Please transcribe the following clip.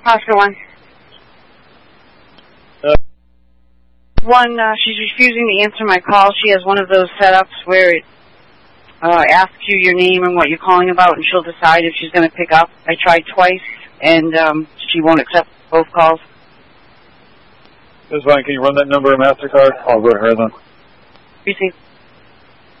Oscar 1. One, she's refusing to answer my call. She has one of those setups where it asks you your name and what you're calling about, and she'll decide if she's going to pick up. I tried twice, and she won't accept both calls. This is fine. Can you run that number of MasterCard? I'll go to her then. Receive.